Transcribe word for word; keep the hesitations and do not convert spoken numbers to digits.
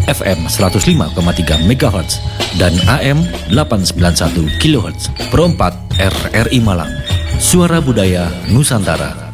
F M seratus lima koma tiga megahertz dan A M delapan ratus sembilan puluh satu kilohertz. Pro empat R R I Malang. Suara Budaya Nusantara.